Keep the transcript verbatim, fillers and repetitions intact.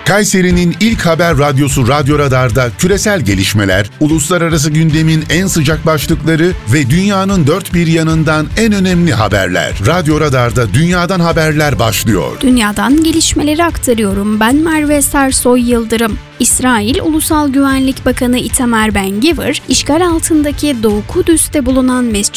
Kayseri'nin ilk haber radyosu Radyo Radar'da küresel gelişmeler, uluslararası gündemin en sıcak başlıkları ve dünyanın dört bir yanından en önemli haberler. Radyo Radar'da dünyadan haberler başlıyor. Dünyadan gelişmeleri aktarıyorum. Ben Merve Sersoy Yıldırım. İsrail Ulusal Güvenlik Bakanı Itamar Ben-Gvir, işgal altındaki Doğu Kudüs'te bulunan Mescid